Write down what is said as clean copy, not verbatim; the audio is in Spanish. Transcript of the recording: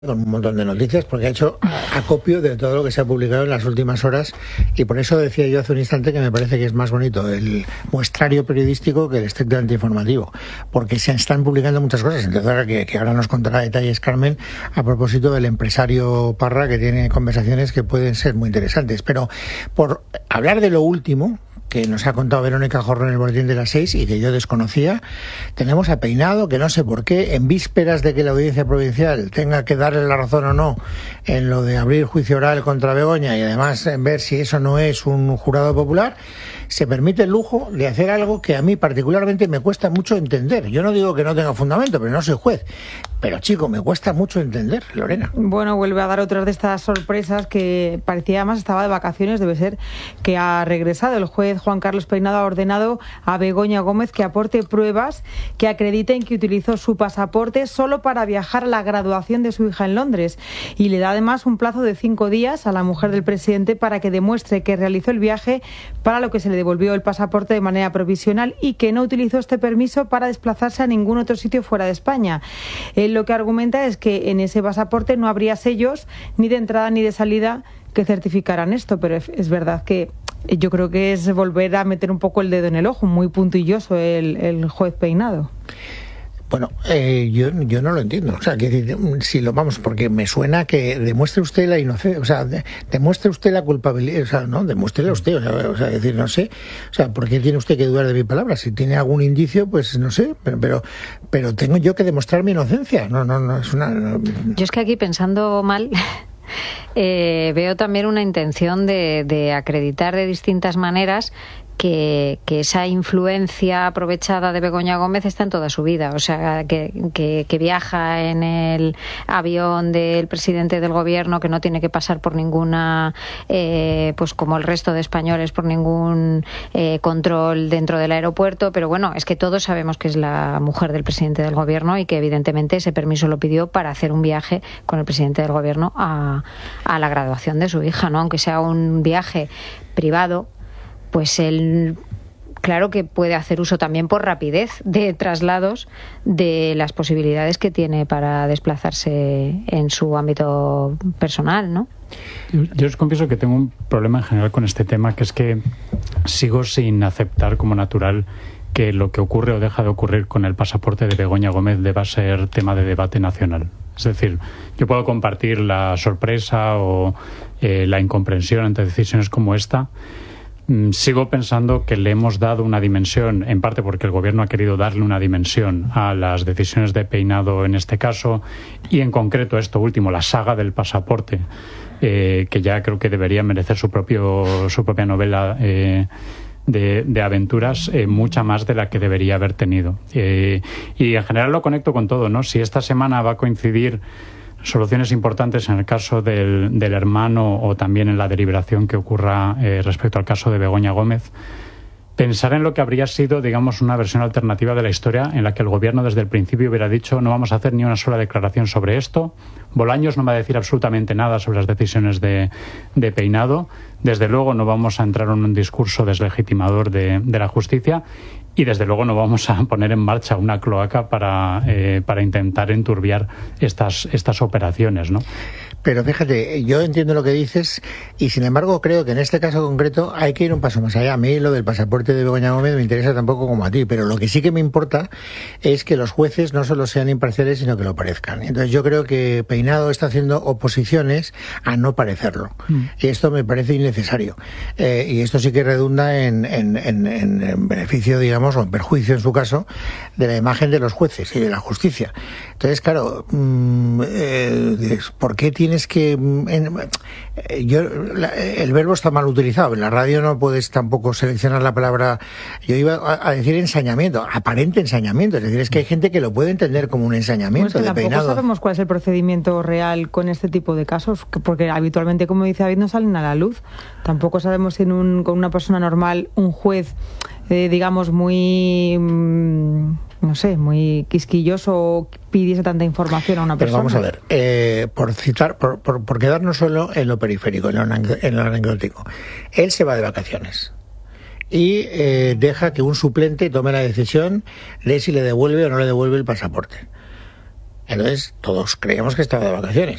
con un montón de noticias porque ha hecho acopio de todo lo que se ha publicado en las últimas horas, y por eso decía yo hace un instante que me parece que es más bonito el muestrario periodístico que el estrictamente informativo, porque se están publicando muchas cosas. Entonces ahora que ahora nos contará detalles Carmen a propósito del empresario Parra, que tiene conversaciones que pueden ser muy interesantes. Pero por hablar de lo último que nos ha contado Verónica Jorro en el boletín de las 6 y que yo desconocía, tenemos a Peinado, que no sé por qué, en vísperas de que la Audiencia Provincial tenga que darle la razón o no en lo de abrir juicio oral contra Begoña, y además en ver si eso no es un jurado popular, se permite el lujo de hacer algo que a mí particularmente me cuesta mucho entender. Yo no digo que no tenga fundamento, pero no soy juez. Pero chico, me cuesta mucho entender, Lorena. Bueno, vuelve a dar otras de estas sorpresas que parecía, además estaba de vacaciones, debe ser que ha regresado. El juez Juan Carlos Peinado ha ordenado a Begoña Gómez que aporte pruebas que acrediten que utilizó su pasaporte solo para viajar a la graduación de su hija en Londres, y le da además un plazo de 5 días a la mujer del presidente para que demuestre que realizó el viaje, para lo que se le devolvió el pasaporte de manera provisional, y que no utilizó este permiso para desplazarse a ningún otro sitio fuera de España. Lo que argumenta es que en ese pasaporte no habría sellos ni de entrada ni de salida que certificaran esto, pero es verdad que yo creo que es volver a meter un poco el dedo en el ojo, muy puntilloso el juez Peinado. Bueno, yo no lo entiendo. O sea, que si lo vamos, porque me suena que demuestre usted la inocencia, o sea, demuestre usted la culpabilidad, o sea, no, demuéstrela usted, o sea, decir, no sé, o sea, ¿por qué tiene usted que dudar de mi palabra? Si tiene algún indicio, pues no sé, pero tengo yo que demostrar mi inocencia. No es una. No. Yo es que aquí pensando mal. Veo también una intención de acreditar de distintas maneras que esa influencia aprovechada de Begoña Gómez está en toda su vida. O sea, que viaja en el avión del presidente del gobierno, que no tiene que pasar por ninguna, pues como el resto de españoles, por ningún control dentro del aeropuerto. Pero bueno, es que todos sabemos que es la mujer del presidente del gobierno y que evidentemente ese permiso lo pidió para hacer un viaje con el presidente del gobierno a la graduación de su hija, ¿no? Aunque sea un viaje privado, pues él, claro que puede hacer uso también por rapidez de traslados de las posibilidades que tiene para desplazarse en su ámbito personal, ¿no? Yo os confieso que tengo un problema en general con este tema, que es que sigo sin aceptar como natural que lo que ocurre o deja de ocurrir con el pasaporte de Begoña Gómez deba ser tema de debate nacional. Es decir, yo puedo compartir la sorpresa o la incomprensión ante decisiones como esta. Sigo pensando que le hemos dado una dimensión, en parte porque el gobierno ha querido darle una dimensión a las decisiones de Peinado en este caso, y en concreto esto último, la saga del pasaporte, que ya creo que debería merecer su propia novela de aventuras, mucha más de la que debería haber tenido. Y en general lo conecto con todo, ¿no? Si esta semana va a coincidir soluciones importantes en el caso del hermano, o también en la deliberación que ocurra respecto al caso de Begoña Gómez, pensar en lo que habría sido, digamos, una versión alternativa de la historia en la que el gobierno desde el principio hubiera dicho: no vamos a hacer ni una sola declaración sobre esto, Bolaños no va a decir absolutamente nada sobre las decisiones de Peinado, desde luego no vamos a entrar en un discurso deslegitimador de la justicia, y desde luego no vamos a poner en marcha una cloaca para intentar enturbiar estas operaciones, ¿no? Pero fíjate, yo entiendo lo que dices, y sin embargo creo que en este caso concreto hay que ir un paso más allá. A mí lo del pasaporte de Begoña Gómez me interesa tampoco como a ti, pero lo que sí que me importa es que los jueces no solo sean imparciales, sino que lo parezcan. Entonces yo creo que Peinado está haciendo oposiciones a no parecerlo. Y esto me parece innecesario. Y esto sí que redunda en beneficio, digamos, o en perjuicio en su caso, de la imagen de los jueces y de la justicia. Entonces, claro, ¿por qué tienes que...? El verbo está mal utilizado. En la radio no puedes tampoco seleccionar la palabra. Yo iba a decir ensañamiento, aparente ensañamiento. Es decir, es que hay gente que lo puede entender como un ensañamiento. Pues que tampoco Peinado. Sabemos cuál es el procedimiento real con este tipo de casos, porque habitualmente, como dice David, no salen a la luz. Tampoco sabemos si con una persona normal, un juez, digamos, muy... no sé, muy quisquilloso, pidiese tanta información a una persona. Pero vamos a ver, por quedarnos solo en lo periférico, en lo anecdótico. Él se va de vacaciones y deja que un suplente tome la decisión de si le devuelve o no le devuelve el pasaporte. Entonces todos creíamos que estaba de vacaciones.